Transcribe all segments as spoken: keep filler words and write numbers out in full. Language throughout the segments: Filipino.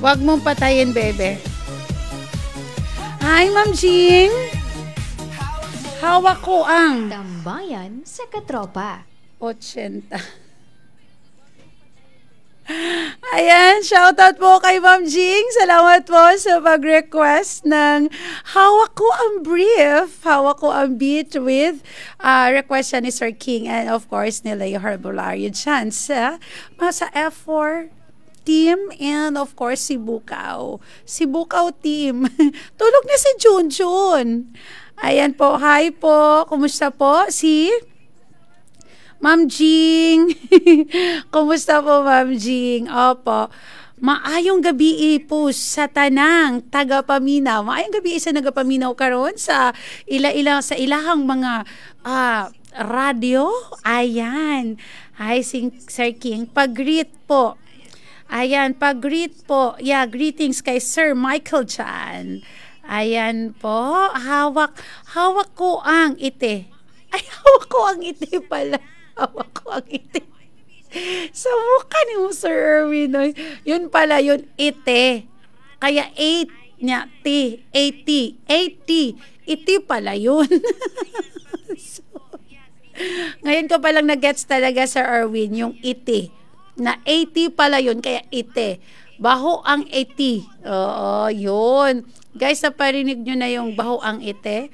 Huwag mong patayin, bebe. Hi, Ma'am Jing. Hawak ko ang Tambayan sa Katropa. eighty. Ayan, shoutout po kay Ma'am Jing. Salamat po sa pag-request ng hawak ko ang brief, hawak ko ang beat with uh, request siya ni Sir King and of course ni Leo Herbolario dyan sa, sa F four team and of course si Bukaw. Si Bukaw team. Tulog na si Junjun. Ayan po, hi po. Kumusta po si Ma'am Jing? Kumusta po, Ma'am Jing? Opo. Maayong gabi po sa tanang taga-paminaw. Maayong gabi sa nagapaminaw karon sa ila-ila sa ilahang mga uh, radyo. Ayan. Hi, Sir King. Pag-greet po. Ayan, pag-greet po. Yeah, greetings kay Sir Michael Chan. Ayan po. Hawak, hawak ko ang ite. Ay, hawak ko ang ite pala. Hawak ko ang ite. Sa mukha ni mo, Sir Erwin. Oy. Yun pala, yun ite. Kaya eight niya, T, eighty, eighty. Iti pala yun. So, ngayon ko palang nag-gets talaga, Sir Erwin, yung ite. Na eighty pala yun, kaya ite. Baho ang ite. Oo, yun. Guys, naparinig nyo na yung baho ang ite.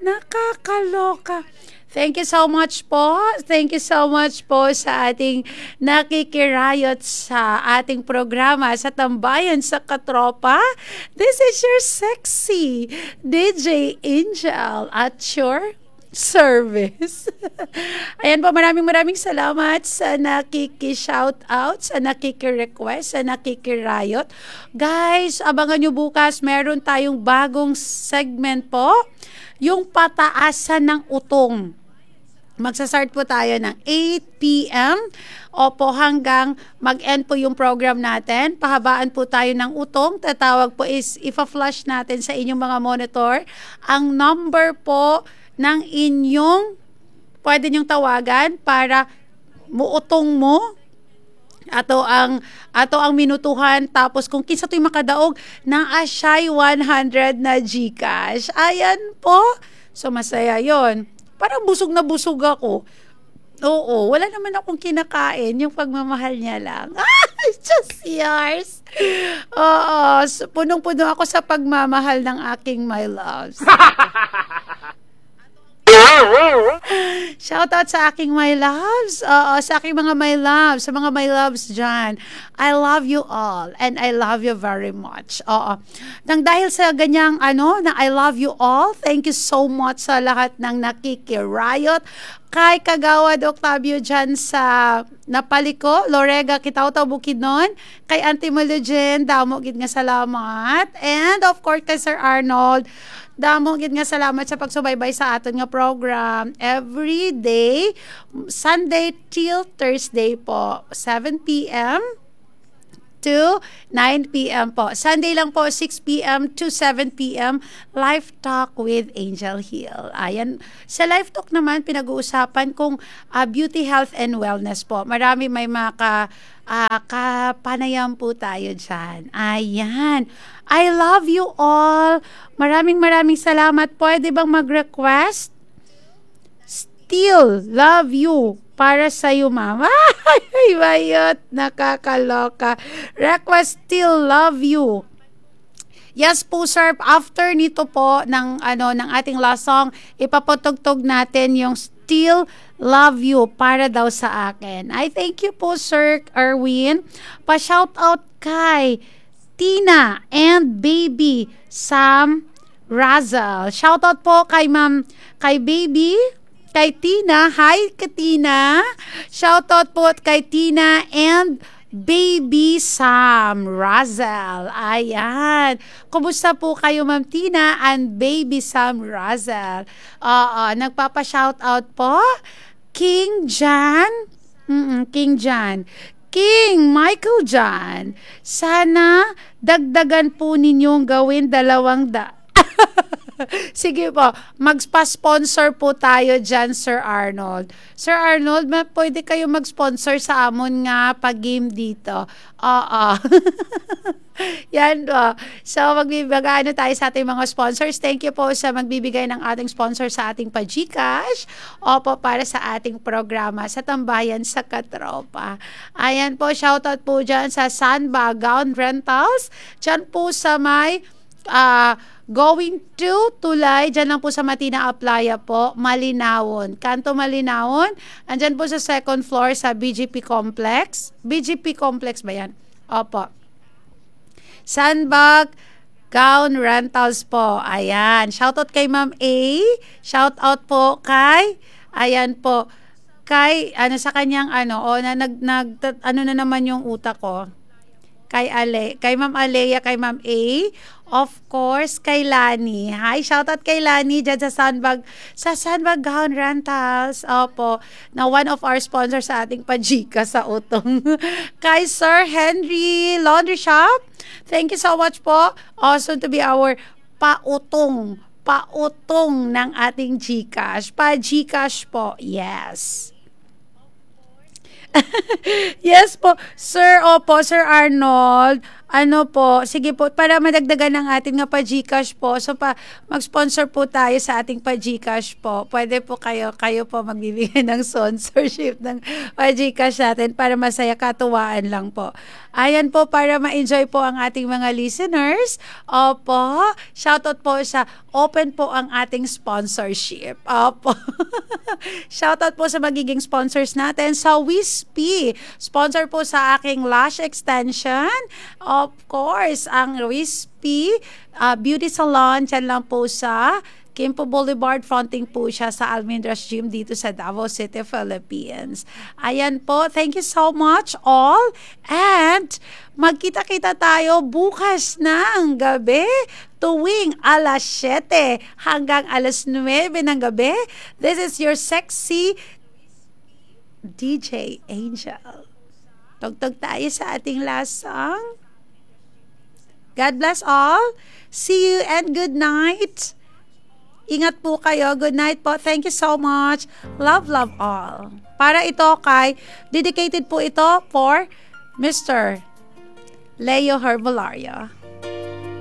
Nakakaloka. Thank you so much po. Thank you so much po sa ating nakikirayot sa ating programa sa Tambayan sa Katropa. This is your sexy D J Angel at your service. Ayan po, maraming maraming salamat sa nakiki-shout out, sa nakiki-request, sa nakiki-riot. Guys, abangan nyo bukas, meron tayong bagong segment po, yung pataasan ng utong. Magsasart po tayo ng eight p.m. Opo, hanggang mag-end po yung program natin. Pahabaan po tayo ng utong. Tatawag po is, ipa-flash natin sa inyong mga monitor. Ang number po ng inyong pwede nyong tawagan para muutong mo ato ang ato ang minutuhan, tapos kung kinsa to'y makadaog ng asyay one hundred na GCash. Ayan po. So masaya yon. Parang busog na busog ako. Oo, wala naman akong kinakain, yung pagmamahal niya lang. Ah, just yours. Oo, so, punong-puno ako sa pagmamahal ng aking my loves. Shout out sa aking my loves. Oo, sa aking mga my loves, sa mga my loves dyan. I love you all and I love you very much. Oo. Nang dahil sa ganyang ano, na I love you all, thank you so much sa lahat ng nakikirayot. Kay Kagawad Octavio dyan sa Napaliko, Lorega, Kitaw-Taw, Bukidnon. Kay Auntie Malujen, damo gid nga salamat. And of course, kay Sir Arnold, damo gid nga salamat sa pagsubaybay sa aton nga program. Every day, Sunday till Thursday po, seven p.m. to nine p.m. po. Sunday lang po, six p.m. to seven p.m. Live Talk with Angel Hill. Ayan. Sa Live Talk naman, pinag-uusapan kung uh, beauty, health, and wellness po. Marami may mga ka, uh, kapanayam po tayo dyan. Ayan. I love you all. Maraming maraming salamat. Pwede bang mag-request? Still love you. Para sa'yo, mama. Ay, bayot. Nakakaloka. Request still love you. Yes po, sir. After nito po, ng, ano, ng ating last song, ipapatugtog natin yung still love you para daw sa akin. I thank you po, Sir Erwin. Pa-shout out kay Tina and baby Sam Razel. Shout out po kay Ma'am, kay baby, kay Tina. Hi, Katina. Shout out po kay Tina and baby Sam Razel. Ayan. Kumusta po kayo, Ma'am Tina and baby Sam Razel? Oo, nagpapa-shout out po. King Jan. Mm-mm, King Jan. King Michael John, sana dagdagan po ninyong gawin dalawang da Sige po, magpa-sponsor po tayo dyan, Sir Arnold. Sir Arnold, ma- pwede kayo mag-sponsor sa amon nga pag-game dito. Oo. Yan po. So, magbibigay ano tayo sa ating mga sponsors. Thank you po sa magbibigay ng ating sponsor sa ating pa-Gcash. Opo, para sa ating programa sa Tambayan sa Katropa. Ayan po, shoutout po dyan sa Sandbag Gown Rentals. Dyan po sa may uh, going to Tulay, dyan lang po sa Matina Aplaya po, Malinawon. Kanto Malinawon. Andyan po sa second floor sa B G P Complex. B G P Complex ba yan? Opo. Sandbag Gown Rentals po. Ayan. Shoutout kay Ma'am A. Shoutout po kay, ayan po, kay, ano sa kanyang, ano, o, na, nag, nag, ano na naman yung utak ko. Kay Ale, kay Ma'am Alea, kay Ma'am A, of course, kay Lani. Hi, shoutout kay Lani dyan sa Sandbag, sa Sandbag Gown Rentals. Opo, na one of our sponsors sa ating pajika sa utong. Kay Sir Henry Laundry Shop, thank you so much po. Also to be our pautong, pautong ng ating Gcash. Pa-Gcash po, yes. Yes po, Sir, opo, Sir Arnold. Ano po, sige po, para madagdagan ng ating nga pa Gcash po. So pa mag-sponsor po tayo sa ating pa Gcash po. Pwede po kayo kayo po magbibigay ng sponsorship ng pa Gcash natin para masaya, katuwaan lang po. Ayan po, para ma-enjoy po ang ating mga listeners. Opo, shoutout po sa open po ang ating sponsorship. Opo. Shoutout po sa magiging sponsors natin sa Wispy. Sponsor po sa aking lash extension. Of course, ang Wispy uh, Beauty Salon, dyan lang po sa Quimpo Boulevard, fronting po siya sa Almendras Gym dito sa Davao City, Philippines. Ayan po, thank you so much all. And magkita-kita tayo bukas ng gabi tuwing alas siyete hanggang alas nuwebe ng gabi. This is your sexy D J Angel. Tugtog tayo sa ating last song. God bless all. See you and good night. Ingat po kayo. Good night po. Thank you so much. Love, love all. Para ito kay, dedicated po ito for Mister Leo Herbalario.